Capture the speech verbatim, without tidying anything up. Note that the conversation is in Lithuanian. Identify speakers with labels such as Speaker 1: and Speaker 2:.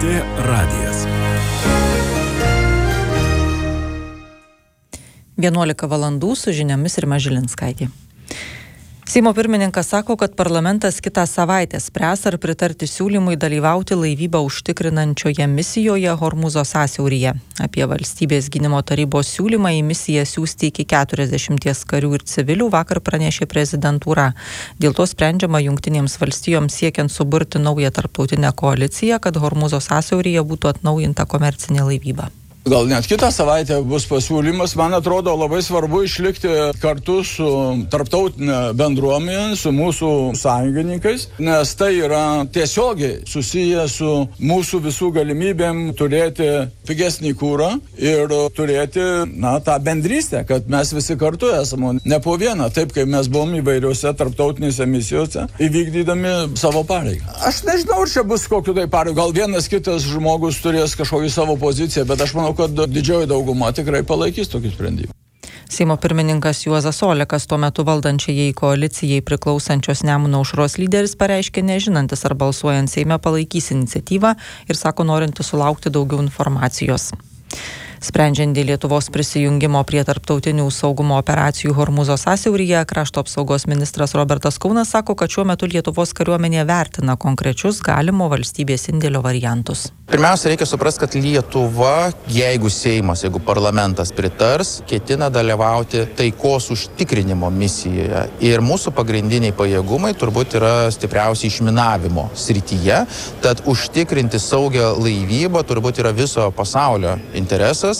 Speaker 1: Lrt radijas.
Speaker 2: vienuolika valandų su žiniomis Rima Žilinskaitė. Seimo pirmininkas sako, kad parlamentas kitą savaitę spręs ar pritarti siūlymui dalyvauti laivybą užtikrinančioje misijoje Hormūzo sąsiauryje. Apie valstybės gynimo tarybos siūlymą į misiją siųsti iki keturiasdešimties karių ir civilių vakar pranešė prezidentūra. Dėl to sprendžiama Jungtinėms valstijoms siekiant suburti naują tarptautinę koaliciją, kad Hormūzo sąsiauryje būtų atnaujinta komercinė laivyba.
Speaker 3: Gal net kitą savaitę bus pasiūlymas. Man atrodo labai svarbu išlikti kartu su tarptautinė bendruomenė, su mūsų sąjungininkais, nes tai yra tiesiogiai susiję su mūsų visų galimybėm turėti pigesnį kūrą ir turėti, na, tą bendrystę, kad mes visi kartu esame, ne po vieną, taip kaip mes buvom įvairiuose tarptautinėse misijose, įvykdydami savo pareigą. Aš nežinau, ar čia bus kokiu tai pareigu. Gal vienas kitas žmogus turės kažkokį savo poziciją, bet aš manau, kad didžioji dauguma tikrai palaikys tokį sprendimą.
Speaker 2: Seimo pirmininkas Juozas Olekas, tuo metu valdančiajai koalicijai priklausančios Nemuno aušros lyderis, pareiškė nežinantis, ar balsuojant Seime palaikys iniciatyvą ir sako norintis sulaukti daugiau informacijos. Sprendžiant dėl Lietuvos prisijungimo prie tarptautinių saugumo operacijų Hormūzo sąsiauryje, krašto apsaugos ministras Robertas Kaunas sako, kad šiuo metu Lietuvos kariuomenė vertina konkrečius galimo valstybės indėlio variantus.
Speaker 4: Pirmiausia, reikia suprasti, kad Lietuva, jeigu Seimas, jeigu parlamentas pritars, ketina dalyvauti taikos užtikrinimo misijoje. Ir mūsų pagrindiniai pajėgumai turbūt yra stipriausiai išminavimo srityje. Tad užtikrinti saugią laivybą turbūt yra viso pasaulio interesas.